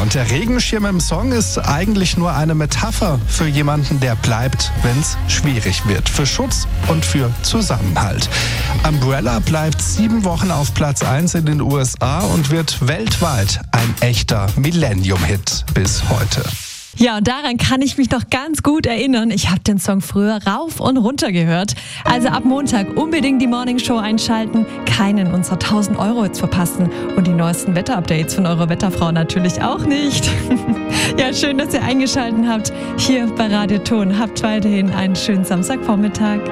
und der Regenschirm im Song ist eigentlich nur eine Metapher für jemanden, der bleibt, wenn es schwierig wird. Für Schutz und für Zusammenhalt. Umbrella bleibt 7 Wochen auf Platz 1 in den USA und wird weltweit ein echter Millennium-Hit bis heute. Ja, und daran kann ich mich noch ganz gut erinnern. Ich habe den Song früher rauf und runter gehört. Also ab Montag unbedingt die Morning Show einschalten, keinen unserer 1000 € jetzt verpassen und die neuesten Wetterupdates von eurer Wetterfrau natürlich auch nicht. Ja, schön, dass ihr eingeschaltet habt hier bei Radio Ton. Habt weiterhin einen schönen Samstagvormittag.